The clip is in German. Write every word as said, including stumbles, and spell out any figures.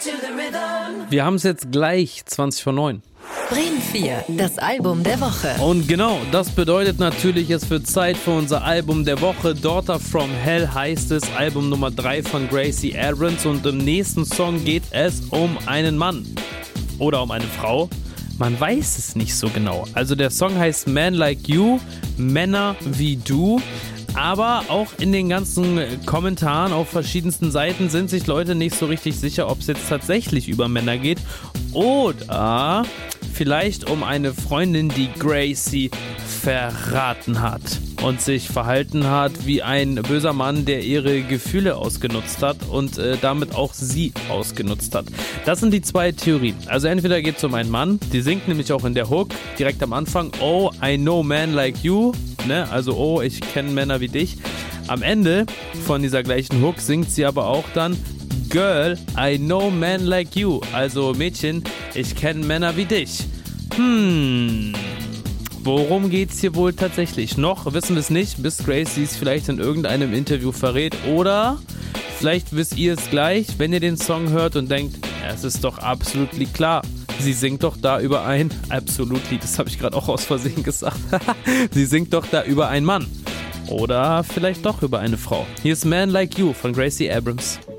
Wir haben es jetzt gleich zwanzig vor neun. Bremen vier, das Album der Woche. Und genau, das bedeutet natürlich, es wird Zeit für unser Album der Woche. Daughter from Hell heißt es, Album Nummer drei von Gracie Abrams. Und im nächsten Song geht es um einen Mann. Oder um eine Frau. Man weiß es nicht so genau. Also der Song heißt Man Like You, Männer wie du. Aber auch in den ganzen Kommentaren auf verschiedensten Seiten sind sich Leute nicht so richtig sicher, ob es jetzt tatsächlich über Männer geht oder vielleicht um eine Freundin, die Gracie verraten hat und sich verhalten hat wie ein böser Mann, der ihre Gefühle ausgenutzt hat und äh, damit auch sie ausgenutzt hat. Das sind die zwei Theorien. Also entweder geht es um einen Mann, die singt nämlich auch in der Hook direkt am Anfang, oh, I know man like you, ne? Also oh, ich kenne Männer wie dich. Am Ende von dieser gleichen Hook singt sie aber auch dann, Girl, I know men like you. Also Mädchen, ich kenne Männer wie dich. Hm, worum geht's hier wohl tatsächlich? Noch wissen wir es nicht, bis Gracie es vielleicht in irgendeinem Interview verrät. Oder vielleicht wisst ihr es gleich, wenn ihr den Song hört und denkt, ja, es ist doch absolut klar. Sie singt doch da über ein, absolutely, das habe ich gerade auch aus Versehen gesagt. Sie singt doch da über einen Mann. Oder vielleicht doch über eine Frau. Hier ist Man Like You von Gracie Abrams.